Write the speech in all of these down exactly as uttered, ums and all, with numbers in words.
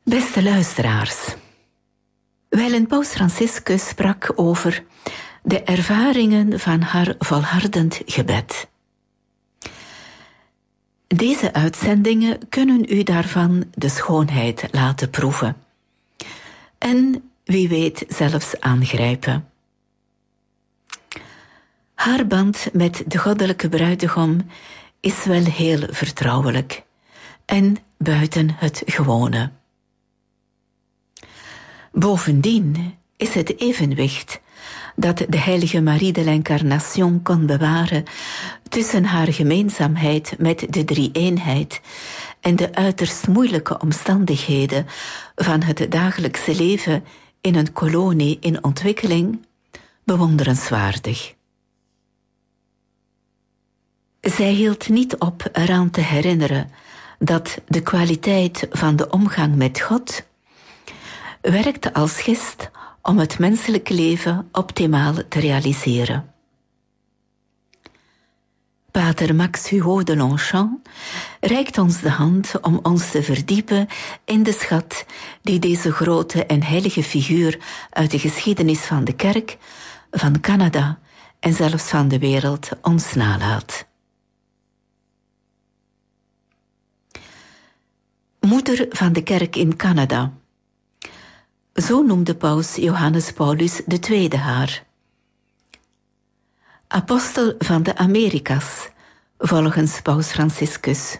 Beste luisteraars, wijlen Paus Franciscus sprak over de ervaringen van haar volhardend gebed. Deze uitzendingen kunnen u daarvan de schoonheid laten proeven en wie weet zelfs aangrijpen. Haar band met de goddelijke bruidegom is wel heel vertrouwelijk en buiten het gewone. Bovendien is het evenwicht dat de heilige Marie de l'Incarnation kon bewaren tussen haar gemeenzaamheid met de drie-eenheid en de uiterst moeilijke omstandigheden van het dagelijkse leven in een kolonie in ontwikkeling bewonderenswaardig. Zij hield niet op eraan te herinneren dat de kwaliteit van de omgang met God werkte als gest om het menselijk leven optimaal te realiseren. Pater Max Huot de Longchamp reikt ons de hand om ons te verdiepen in de schat die deze grote en heilige figuur uit de geschiedenis van de kerk, van Canada en zelfs van de wereld ons nalaat. Moeder van de kerk in Canada. Zo noemde paus Johannes Paulus de Tweede haar. Apostel van de Amerika's, volgens paus Franciscus.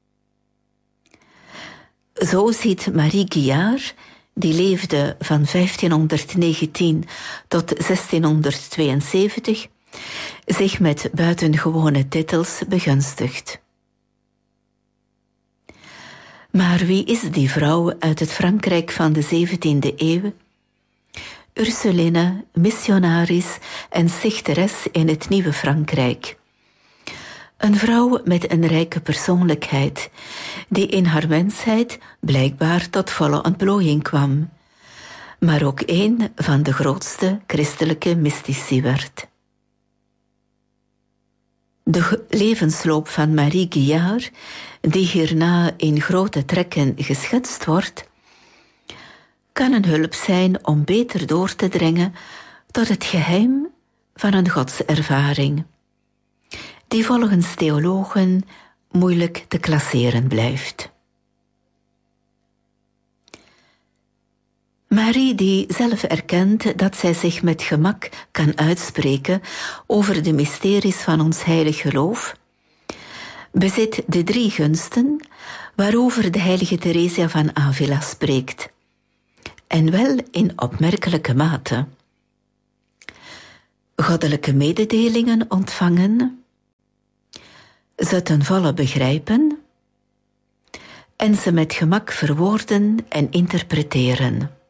Zo ziet Marie Guillard, die leefde van vijftienhonderdnegentien tot zestienhonderdtweeënzeventig, zich met buitengewone titels begunstigd. Maar wie is die vrouw uit het Frankrijk van de zeventiende eeuw? Ursuline, missionaris en stichteres in het nieuwe Frankrijk. Een vrouw met een rijke persoonlijkheid, die in haar mensheid blijkbaar tot volle ontplooiing kwam, maar ook een van de grootste christelijke mystici werd. De levensloop van Marie Guillard, die hierna in grote trekken geschetst wordt, kan een hulp zijn om beter door te dringen tot het geheim van een godservaring, die volgens theologen moeilijk te klasseren blijft. Marie, die zelf erkent dat zij zich met gemak kan uitspreken over de mysteries van ons heilig geloof, bezit de drie gunsten waarover de heilige Theresia van Avila spreekt, en wel in opmerkelijke mate. Goddelijke mededelingen ontvangen, ze ten volle begrijpen en ze met gemak verwoorden en interpreteren.